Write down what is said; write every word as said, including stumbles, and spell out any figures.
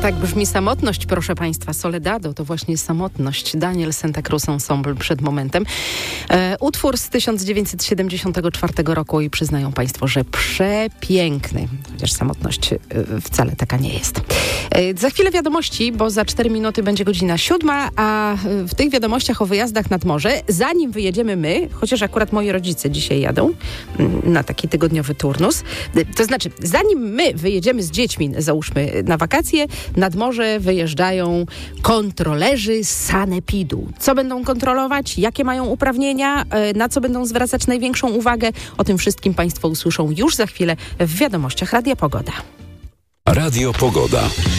Tak brzmi samotność, proszę Państwa. Soledado to właśnie samotność. Daniel Santa Cruz Ensemble przed momentem. E, utwór z tysiąc dziewięćset siedemdziesiątego czwartego roku i przyznają Państwo, że przepiękny. Chociaż samotność e, wcale taka nie jest. E, za chwilę wiadomości, bo za cztery minuty będzie godzina siódma, a w tych wiadomościach o wyjazdach nad morze, zanim wyjedziemy my, chociaż akurat moi rodzice dzisiaj jadą na taki tygodniowy turnus, to znaczy zanim my wyjedziemy z dziećmi, załóżmy, na wakacje, nad morze wyjeżdżają kontrolerzy z sanepidu. Co będą kontrolować? Jakie mają uprawnienia? Na co będą zwracać największą uwagę? O tym wszystkim Państwo usłyszą już za chwilę w wiadomościach Radia Pogoda. Radio Pogoda.